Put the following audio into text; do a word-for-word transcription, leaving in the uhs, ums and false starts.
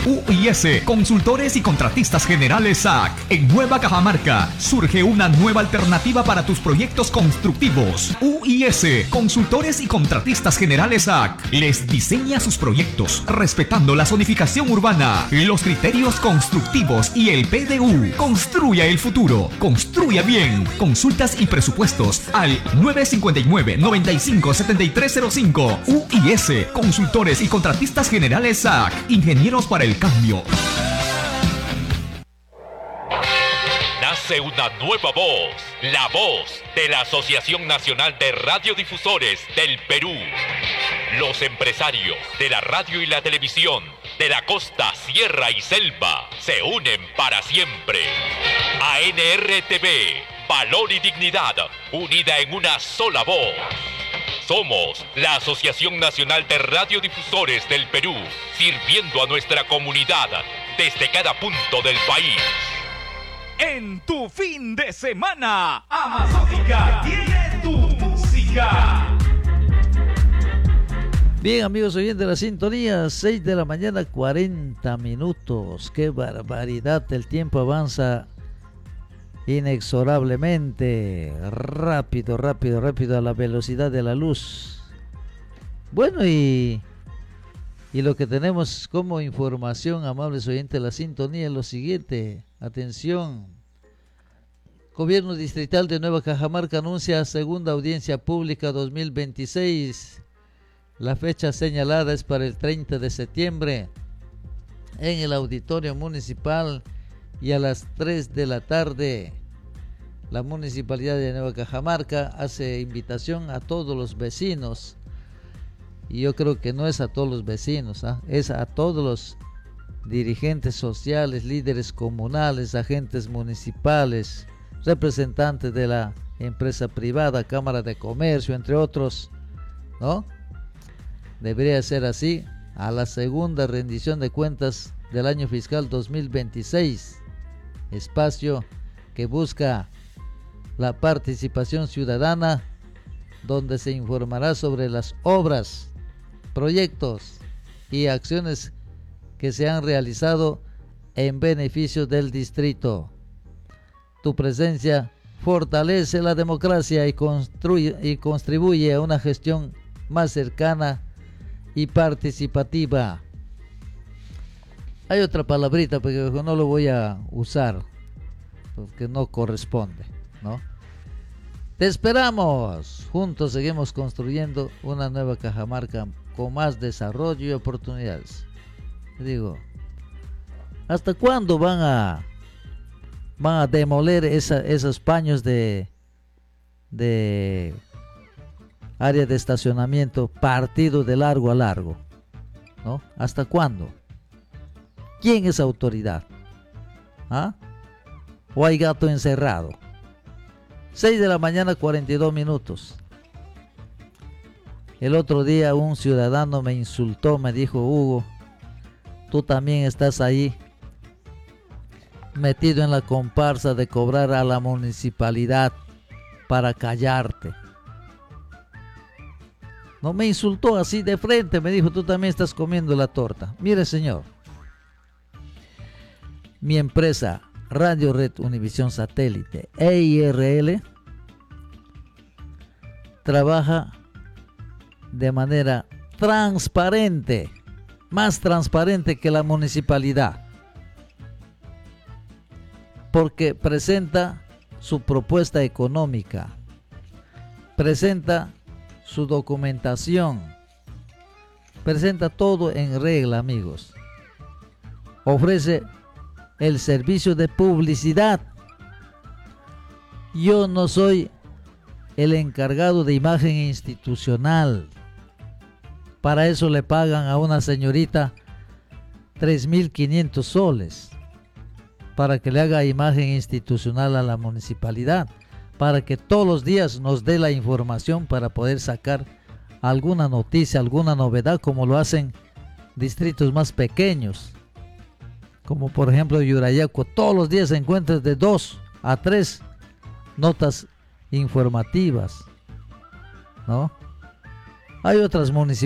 U I S, Consultores y Contratistas Generales A C. En Nueva Cajamarca surge una nueva alternativa para tus proyectos constructivos. U I S, Consultores y Contratistas Generales A C. Les diseña sus proyectos respetando la zonificación urbana, los criterios constructivos y el P D U. Construya el futuro. Construya bien. Consultas y presupuestos al nueve cinco nueve, nueve cinco, siete tres cero cinco. U I S, Consultores y Contratistas Generales A C. Ingenieros para el cambio. Nace una nueva voz, la voz de la Asociación Nacional de Radiodifusores del Perú. Los empresarios de la radio y la televisión de la costa, sierra y selva se unen para siempre. A N R T V, valor y dignidad, unida en una sola voz. Somos la Asociación Nacional de Radiodifusores del Perú, sirviendo a nuestra comunidad desde cada punto del país. En tu fin de semana, Amazónica tiene tu música. Bien, amigos oyentes de la sintonía, seis de la mañana, cuarenta minutos. Qué barbaridad, el tiempo avanza inexorablemente, rápido, rápido, rápido, a la velocidad de la luz. Bueno, y, y lo que tenemos como información, amables oyentes de la sintonía, es lo siguiente. Atención. Gobierno Distrital de Nueva Cajamarca anuncia segunda audiencia pública dos mil veintiséis. La fecha señalada es para el treinta de septiembre en el Auditorio Municipal y a las tres de la tarde. La Municipalidad de Nueva Cajamarca hace invitación a todos los vecinos, y yo creo que no es a todos los vecinos, ¿eh? Es a todos los dirigentes sociales, líderes comunales, agentes municipales, representantes de la empresa privada, Cámara de Comercio, entre otros, ¿no? Debería ser así, a la segunda rendición de cuentas del año fiscal dos mil veintiséis, espacio que busca la participación ciudadana, donde se informará sobre las obras, proyectos y acciones que se han realizado en beneficio del distrito. Tu presencia fortalece la democracia y, construye, y contribuye a una gestión más cercana y participativa. Hay otra palabrita, pero no lo voy a usar porque no corresponde, ¿no? Te esperamos. Juntos seguimos construyendo una nueva Cajamarca con más desarrollo y oportunidades. Digo, ¿hasta cuándo van a van a demoler esa, esos paños de de área de estacionamiento partido de largo a largo? ¿No? ¿Hasta cuándo? ¿Quién es autoridad? ¿Ah? ¿O hay gato encerrado? seis de la mañana, cuarenta y dos minutos. El otro día un ciudadano me insultó, me dijo: Hugo, tú también estás ahí metido en la comparsa de cobrar a la municipalidad para callarte. No, me insultó así de frente, me dijo: tú también estás comiendo la torta. Mire, señor, mi empresa Radio Red Univisión Satélite E I R L trabaja de manera transparente, más transparente que la municipalidad, porque presenta su propuesta económica, presenta su documentación, presenta todo en regla, amigos. Ofrece el servicio de publicidad. Yo no soy el encargado de imagen institucional. Para eso le pagan a una señorita tres mil quinientos soles para que le haga imagen institucional a la municipalidad, para que todos los días nos dé la información para poder sacar alguna noticia, alguna novedad, como lo hacen distritos más pequeños, como por ejemplo Yurayaco. Todos los días se encuentran de dos a tres notas informativas, ¿no? Hay otras municipalidades